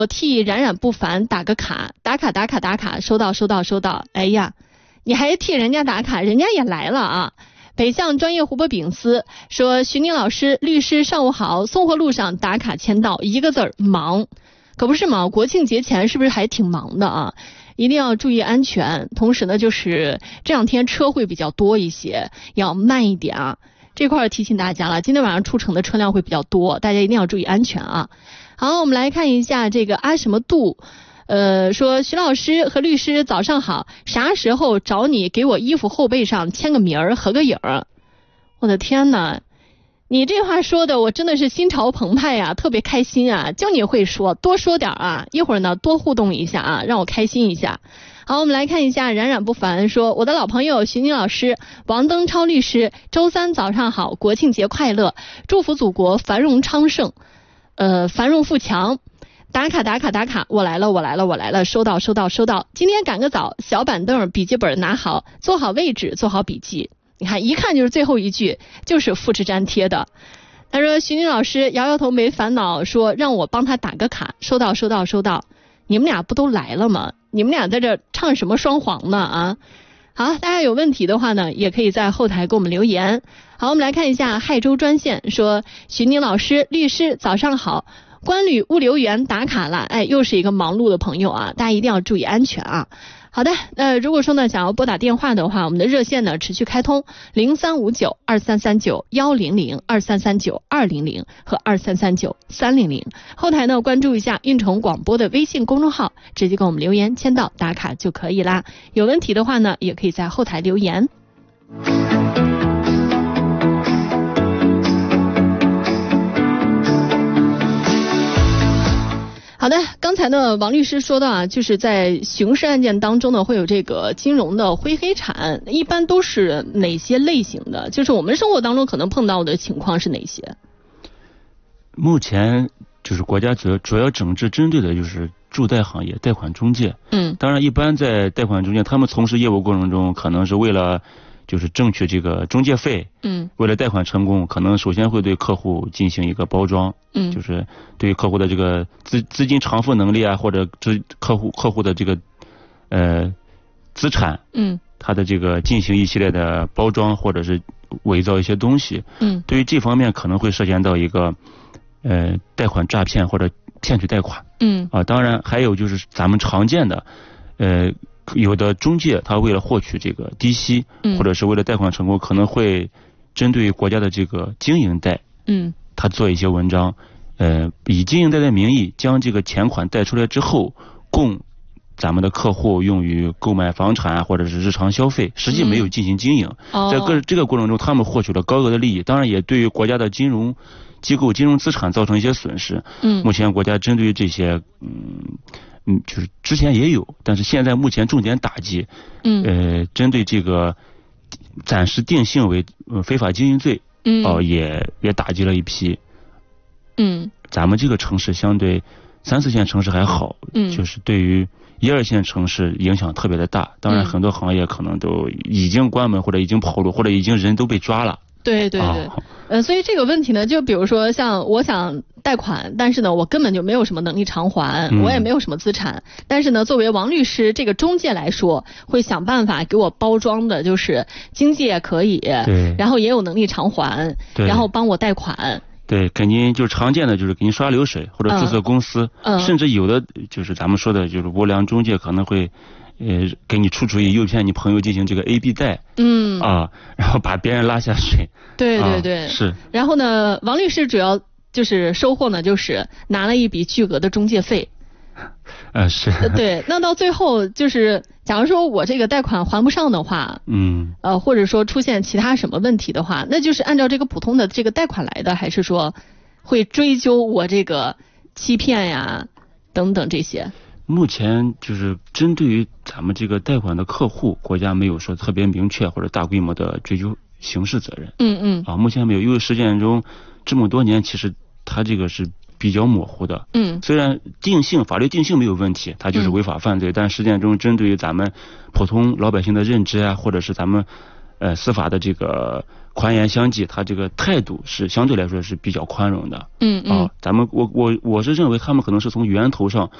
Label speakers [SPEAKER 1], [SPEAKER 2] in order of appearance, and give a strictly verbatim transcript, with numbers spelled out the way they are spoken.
[SPEAKER 1] 我替冉冉不凡打个卡，打卡打卡打卡，收到收到收到。哎呀，你还替人家打卡，人家也来了啊。北向专业湖泊丙斯说，徐宁老师律师上午好，送货路上打卡签到，一个字儿忙。可不是嘛，国庆节前是不是还挺忙的啊？一定要注意安全，同时呢就是这两天车会比较多一些，要慢一点啊。这块提醒大家了，今天晚上出城的车辆会比较多，大家一定要注意安全啊。好，我们来看一下这个阿什么度，呃，说徐老师和律师早上好，啥时候找你给我衣服后背上签个名儿合个影儿？我的天哪，你这话说的我真的是心潮澎湃呀、啊，特别开心啊！就你会说，多说点啊，一会儿呢多互动一下啊，让我开心一下。好，我们来看一下冉冉不凡说，我的老朋友徐宁老师、王登超律师，周三早上好，国庆节快乐，祝福祖国繁荣昌盛，呃，繁荣富强。打卡打卡打卡，我来了我来了我来了，收到收到收到。今天赶个早，小板凳笔记本拿好，坐好位置，做好笔记。你看一看就是最后一句就是复制粘贴的。他说徐宁老师摇摇头没烦恼，说让我帮他打个卡，收到收到收到。你们俩不都来了吗？你们俩在这唱什么双簧呢啊？好，大家有问题的话呢，也可以在后台给我们留言。好，我们来看一下亥州专线，说徐宁老师律师早上好，关旅物流员打卡了，哎，又是一个忙碌的朋友啊，大家一定要注意安全啊。好的，呃，如果说呢想要拨打电话的话，我们的热线呢持续开通零三五九二三三九幺零零二三三九二零零和二三三九三零零，后台呢关注一下运城广播的微信公众号，直接给我们留言签到打卡就可以啦。有问题的话呢，也可以在后台留言。好的，刚才呢王律师说到啊，就是在刑事案件当中呢会有这个金融的灰黑产，一般都是哪些类型的？就是我们生活当中可能碰到的情况是哪些？
[SPEAKER 2] 目前就是国家主要主要整治针对的就是助贷行业、贷款中介。嗯，当然一般在贷款中介他们从事业务过程中，可能是为了就是争取这个中介费，嗯，为了贷款成功，可能首先会对客户进行一个包装，嗯，就是对客户的这个资资金偿付能力啊，或者资客户客户的这个呃资产，嗯，他的这个进行一系列的包装，或者是伪造一些东西，嗯，对于这方面可能会涉嫌到一个呃贷款诈骗或者骗取贷款，嗯，啊，当然还有就是咱们常见的呃。有的中介他为了获取这个低息，嗯，或者是为了贷款成功，可能会针对国家的这个经营贷，嗯，他做一些文章，呃，以经营贷的名义将这个钱款贷出来之后，供咱们的客户用于购买房产或者是日常消费，实际没有进行经营。嗯、在个这个过程中，他们获取了高额的利益，当然也对于国家的金融机构、金融资产造成一些损失。嗯，目前国家针对这些，嗯。嗯，就是之前也有，但是现在目前重点打击，嗯，呃，针对这个暂时定性为呃非法经营罪，嗯，哦、呃，也也打击了一批，嗯，咱们这个城市相对三四线城市还好，嗯，就是对于一二线城市影响特别的大，当然很多行业可能都已经关门或者已经跑路或者已经人都被抓了。
[SPEAKER 1] 对对对，哦、呃，所以这个问题呢，就比如说像我想贷款，但是呢，我根本就没有什么能力偿还，嗯、我也没有什么资产，但是呢，作为王律师这个中介来说，会想办法给我包装的，就是经济也可以，对，然后也有能力偿还，然后帮我贷款。
[SPEAKER 2] 对，肯定就是常见的就是给你刷流水或者注册公司，嗯嗯、甚至有的就是咱们说的就是无良中介可能会。呃，给你出主意，诱骗你朋友进行这个 A B 贷，嗯啊，然后把别人拉下水。
[SPEAKER 1] 对对对，啊、
[SPEAKER 2] 是。
[SPEAKER 1] 然后呢，王律师主要就是收获呢，就是拿了一笔巨额的中介费。
[SPEAKER 2] 呃，是。
[SPEAKER 1] 对，那到最后就是，假如说我这个贷款还不上的话，嗯，呃，或者说出现其他什么问题的话，那就是按照这个普通的这个贷款来的，还是说会追究我这个欺骗呀等等这些？
[SPEAKER 2] 目前就是针对于咱们这个贷款的客户，国家没有说特别明确或者大规模的追究刑事责任。嗯嗯。啊，目前没有，因为实践中这么多年，其实它这个是比较模糊的。嗯。虽然定性法律定性没有问题，它就是违法犯罪，嗯、但实践中针对于咱们普通老百姓的认知啊，或者是咱们呃司法的这个宽严相济，他这个态度是相对来说是比较宽容的。
[SPEAKER 1] 嗯嗯。
[SPEAKER 2] 啊，咱们我我我是认为他们可能是从源头上